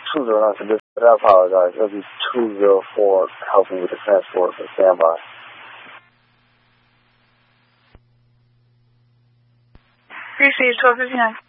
209, I apologize. It'll be 204 helping with the transport for standby. Received 1259.